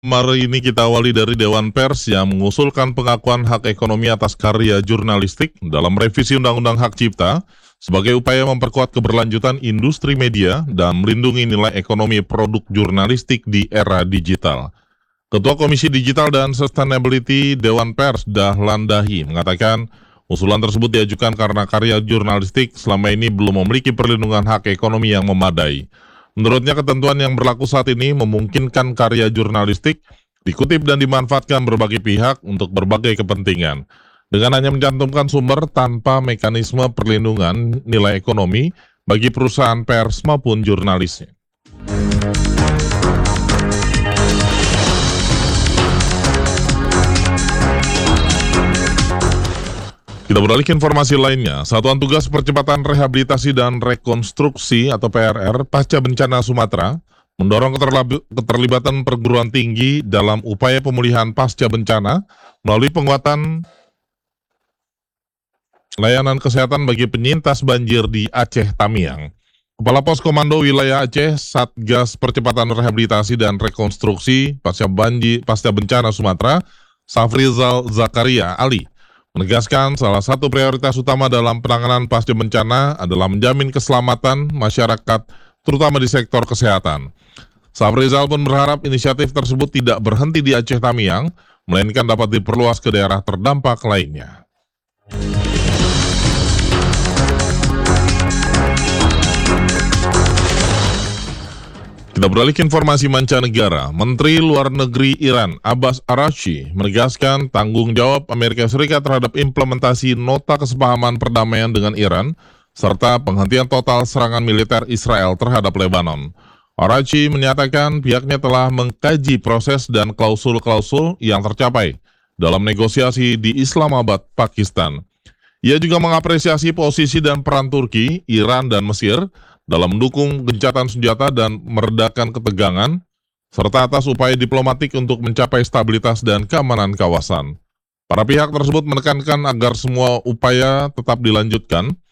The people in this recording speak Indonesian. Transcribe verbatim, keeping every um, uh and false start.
Mari ini kita awali dari Dewan Pers yang mengusulkan pengakuan hak ekonomi atas karya jurnalistik dalam revisi Undang-Undang Hak Cipta sebagai upaya memperkuat keberlanjutan industri media dan melindungi nilai ekonomi produk jurnalistik di era digital. Ketua Komisi Digital dan Sustainability Dewan Pers Dahlan Dahi mengatakan usulan tersebut diajukan karena karya jurnalistik selama ini belum memiliki perlindungan hak ekonomi yang memadai. Menurutnya ketentuan yang berlaku saat ini memungkinkan karya jurnalistik dikutip dan dimanfaatkan berbagai pihak untuk berbagai kepentingan. Dengan hanya mencantumkan sumber tanpa mekanisme perlindungan nilai ekonomi bagi perusahaan pers maupun jurnalisnya. Kita beralih ke informasi lainnya. Satuan Tugas Percepatan Rehabilitasi dan Rekonstruksi atau P R R Pasca Bencana Sumatera mendorong keterlibatan perguruan tinggi dalam upaya pemulihan pasca bencana melalui penguatan layanan kesehatan bagi penyintas banjir di Aceh Tamiang. Kepala Pos Komando Wilayah Aceh Satgas Percepatan Rehabilitasi dan Rekonstruksi Pasca Banjir Pasca Bencana Sumatera, Safrizal Zakaria Ali, menegaskan salah satu prioritas utama dalam penanganan pasca bencana adalah menjamin keselamatan masyarakat, terutama di sektor kesehatan. Safrizal pun berharap inisiatif tersebut tidak berhenti di Aceh Tamiang, melainkan dapat diperluas ke daerah terdampak lainnya. Kita beralih ke informasi mancanegara. Menteri Luar Negeri Iran, Abbas Araghchi, menegaskan tanggung jawab Amerika Serikat terhadap implementasi nota kesepahaman perdamaian dengan Iran, serta penghentian total serangan militer Israel terhadap Lebanon. Araghchi menyatakan pihaknya telah mengkaji proses dan klausul-klausul yang tercapai dalam negosiasi di Islamabad, Pakistan. Ia juga mengapresiasi posisi dan peran Turki, Iran, dan Mesir dalam mendukung gencatan senjata dan meredakan ketegangan, serta atas upaya diplomatik untuk mencapai stabilitas dan keamanan kawasan. Para pihak tersebut menekankan agar semua upaya tetap dilanjutkan